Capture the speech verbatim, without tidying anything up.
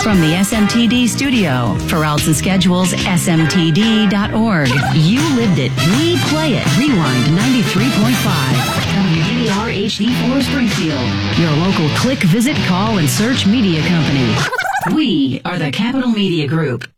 From the S M T D studio, for routes and schedules, S M T D dot org. You lived it. We play it. Rewind ninety-three point five. W D B R H D four Springfield. Your local click, visit, call, and search media company. We are the Capital Media Group.